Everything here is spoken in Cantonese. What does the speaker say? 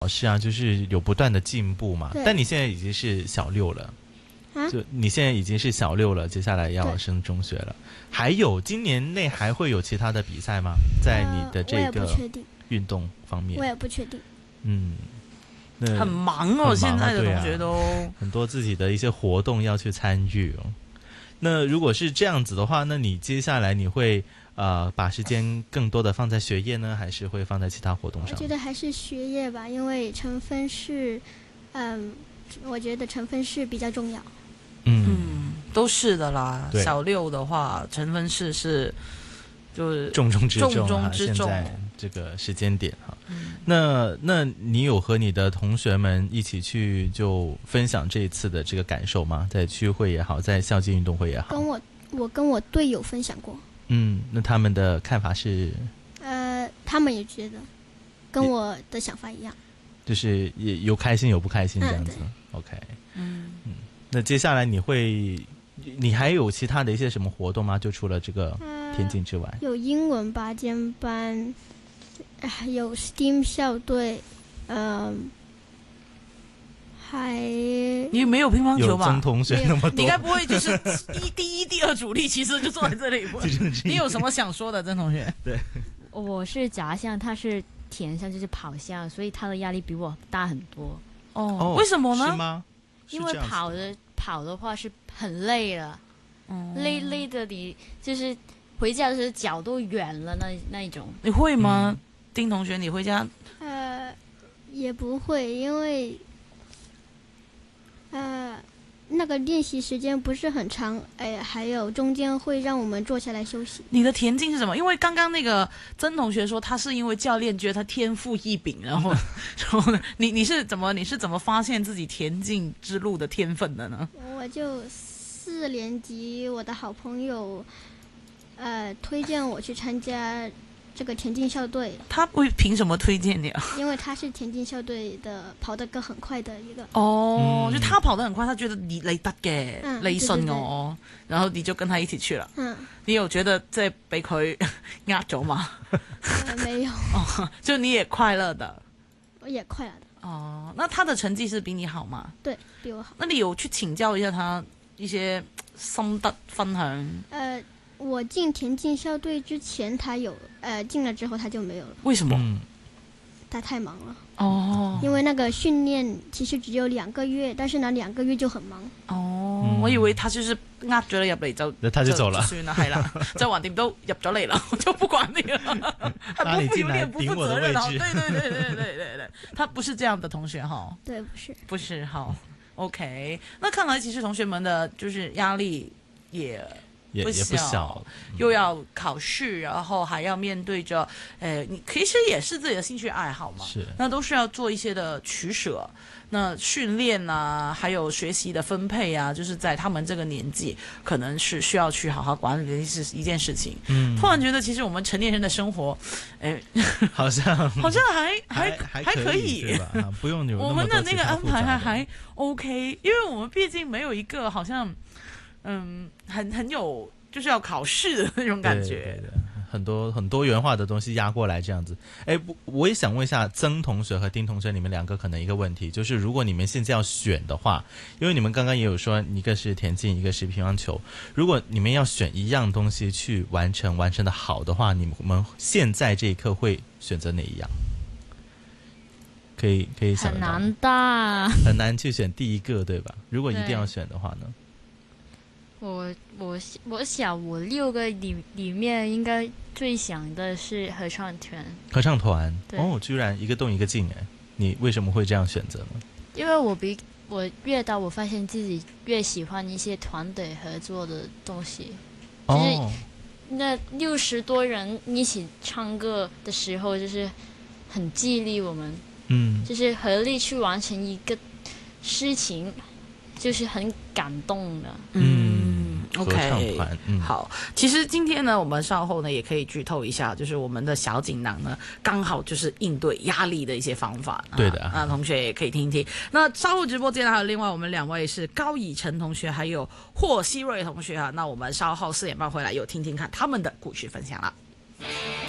是啊，就是有不断的进步嘛。 对但你现在已经是小六了， 啊， 就你现在已经是小六了，接下来要升中学了。还有今年内还会有其他的比赛吗？在你的这我也个不确定， 运动方面， 我也不确定。 嗯，那很忙哦， 很忙啊现在的同学都很多自己的一些活动要去参与哦。那如果是这样子的话，那你接下来你会把时间更多的放在学业呢，还是会放在其他活动上？ 我觉得还是学业吧，因为成分是，我觉得成分是比较重要。 都是的啦。 对小六的话，成分是就是重中之重啊， 重中之重现在这个时间点哈。那你有和你的同学们一起去就分享这一次的这个感受吗？在区会也好，在校际运动会也好。 我跟我队友分享过， 那他们的看法是？ 他们也觉得跟我的想法一样， 就是也有开心有不开心这样子。OK，那接下来你还有其他的一些什么活动吗？就除了这个田径之外， 有英文拔尖班，有 STEAM 校队，还你没有乒乓球吧？ 有曾同学那么多， 你该不会就是第一、第二主力，其实就坐在这里？你有什么想说的，曾同学？ 对， 我是杂项，他是田项，就是跑项，所以他的压力比我大很多。 为什么呢？ 是吗？ 因为跑的话是很累了，累的你就是回家的时候脚都软了那一种。 你会吗，丁同学？你回家？ 也不会，因为那个练习时间不是很长，还有中间会让我们坐下来休息。 你的田径是什么？因为刚刚那个曾同学说他是因为教练觉得他天赋异禀，然后呢，你是怎么发现自己田径之路的天分的呢？ 我就4年级，我的好朋友推荐我去参加这个田径校队。 他会凭什么推荐你啊？ 因为他是田径校队的，跑得很快的一个。 就他跑得很快，他觉得你得嘅，你信我，然後你就跟他一起去了。你有覺得即係俾佢呃咗嗎？ 沒有。 就你也快樂的。 我也快樂的。 那他的成績是比你好嗎？ 對，比我好。 那你有去請教一下他一些心得分享？ 我进田径校队之前他有，进了之后他就没有了。 为什么？ 他太忙了。因为那个训练其實只有2個月，但是那2個月就很忙。 我以為他就是呃咗你入嚟他就走了， 算啦，係啦，就橫掂都入咗嚟啦，我就不管你了，不負有點不負責任了。對，他不是這樣的同學哈。 對， 不是好 OK。那看來其實同學們的就是壓力也不小，又要考試，然後還要面對着，你其實也是自己的興趣愛好嘛， 是， 那都是要做一些的取捨。那訓練啊，還有學習的分配啊，就是在他們這個年紀，可能是需要去好好管理的一件事情。突然覺得，其實我們成年人的生活， 好像還可以， 不用有我們的那個安排還 OK，因為我們畢竟沒有一個好像。很有就是要考試的那種感覺， 對，很多元化的東西壓過來這樣子。我也想問一下曾同學和丁同學，你們兩個可能一個問題，就是如果你們現在要選的話，因為你們剛剛也有說一個是田徑，一個是乒乓球，如果你們要選一樣東西去完成的好的話，你們現在這一刻會選擇哪一樣？可以想得到， 很難的， 很難去選第一個，對吧？如果一定要選的話呢？ 我想我6個裡面應該最想的是合唱團。 合唱團居然一個動一個靜，你為什麼會這樣選擇呢？ 因為我越大，我發現自己越喜歡一些團隊合作的東西。就是那60多人一起唱歌的時候，就是很激勵我們。就是合力去完成一個事情，就是很感動的。 OK，好。其實今天呢，我們稍後呢也可以劇透一下，就是我們的小錦囊呢，剛好就是應對壓力的一些方法。 對的， 同學也可以聽一聽。那稍後直播間還有另外我們2位是高以晨同學，還有霍希瑞同學啊。那我們稍後4點半回來又聽聽看他們的故事分享了。